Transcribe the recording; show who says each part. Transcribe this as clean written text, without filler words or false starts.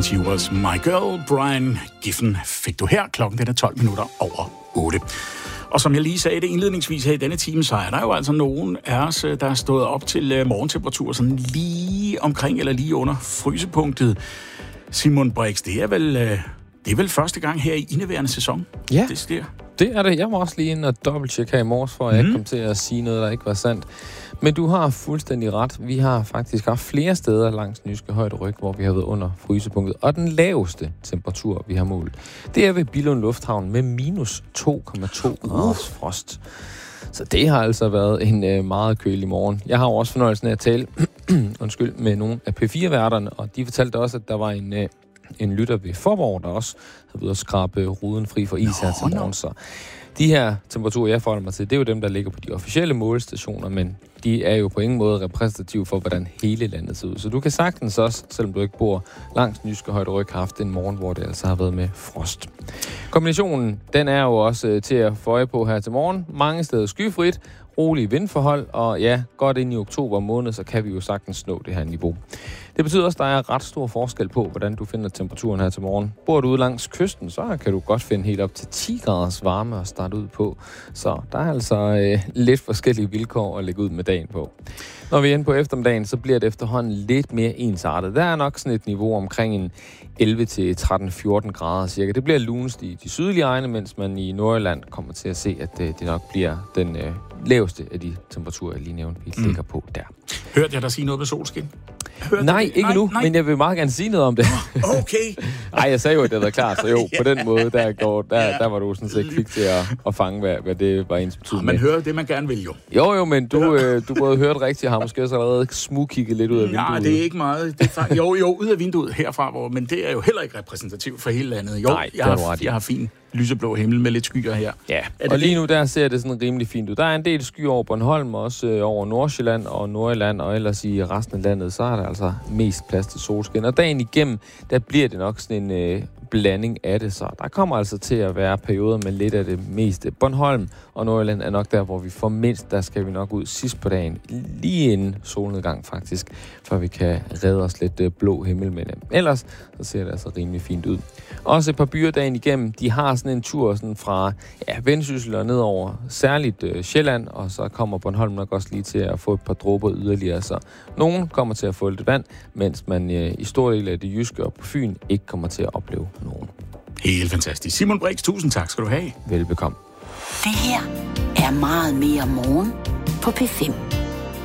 Speaker 1: When She Was My Girl. Brian Giffen fik du her. Klokken den er 12 minutter over 8. Og som jeg lige sagde det indledningsvis her i denne time, så er der jo altså nogen af os, der er stået op til morgentemperatur sådan lige omkring eller lige under frysepunktet. Simon Brix, det er vel første gang her i indeværende sæson?
Speaker 2: Ja,
Speaker 1: det sker.
Speaker 2: Det er det. Jeg var også lige inde og dobbelttjekke her i morges, for at jeg ikke kom til at sige noget, der ikke var sandt. Men du har fuldstændig ret. Vi har faktisk haft flere steder langs den jyske højderyg, hvor vi har været under frysepunktet. Og den laveste temperatur, vi har målt, det er ved Billund Lufthavn med minus 2,2 graders frost. Så det har altså været en meget kølig morgen. Jeg har jo også fornøjelsen af at tale med nogle af P4-værterne, og de fortalte også, at der var en lytter ved Forborg, der også havde været at skrabe ruden fri for is her til morgen. Så de her temperaturer, jeg forholder mig til, det er jo dem, der ligger på de officielle målestationer, men de er jo på ingen måde repræsentative for, hvordan hele landet ser ud. Så du kan sagtens også, selvom du ikke bor langs den jyske højderyg, have haft en morgen, hvor det altså har været med frost. Kombinationen, den er jo også til at få øje på her til morgen. Mange steder skyfrit, rolige vindforhold, og ja, godt ind i oktober måned, så kan vi jo sagtens nå det her niveau. Det betyder også, at der er ret stor forskel på, hvordan du finder temperaturen her til morgen. Bor du ude langs kysten, så kan du godt finde helt op til 10 graders varme at starte ud på. Så der er altså lidt forskellige vilkår at lægge ud med dagen på. Når vi er inde på eftermiddagen, så bliver det efterhånden lidt mere ensartet. Der er nok sådan et niveau omkring en 11-13-14 grader cirka. Det bliver lunest i de sydlige egne, mens man i Nordjylland kommer til at se, at det nok bliver den laveste af de temperaturer, jeg lige nævnte, vi ligger på der.
Speaker 1: Hørte jeg dig sige noget med solskin?
Speaker 2: Nej, ikke nu, men jeg vil meget gerne sige noget om det.
Speaker 1: Okay.
Speaker 2: Nej, jeg sagde jo, at det var klart, så jo, på den måde, der var du sådan set kvik til at fange, hvad det var ens betydning.
Speaker 1: Man hører det, man gerne vil jo.
Speaker 2: Jo, men du både hørte rigtigt, og har måske også allerede smugkigget lidt ud af vinduet.
Speaker 1: Nej, det er ikke meget. Det er jo, ud af vinduet herfra, men det er jo heller ikke repræsentativt for hele landet. Jo, nej, jeg har fin lyseblå himmel med lidt skyer her.
Speaker 2: Ja, og lige nu der ser det sådan rimelig fint ud. Der er en del skyer over Bornholm, også over Nordsjælland og Nordjylland, og ellers i resten af landet, så er der altså mest plads til solskin. Og dagen igennem, der bliver det nok sådan en blanding af det, så der kommer altså til at være perioder med lidt af det meste. Bornholm og Nordjylland er nok der, hvor vi får mindst. Der skal vi nok ud sidst på dagen, lige inden solnedgang faktisk, for vi kan redde os lidt blå himmel med det. Ellers så ser det altså rimelig fint ud. Også et par byer dagen igennem, de har sådan en tur sådan fra Vendsyssel og nedover, særligt Sjælland, og så kommer Bornholm nok også lige til at få et par dråber yderligere. Så nogen kommer til at få lidt vand, mens man i store dele af det jyske og på Fyn ikke kommer til at opleve nogen.
Speaker 1: Helt fantastisk. Simon Brix, tusind tak skal du have.
Speaker 2: Velbekomme.
Speaker 3: Det her er meget mere morgen på P5.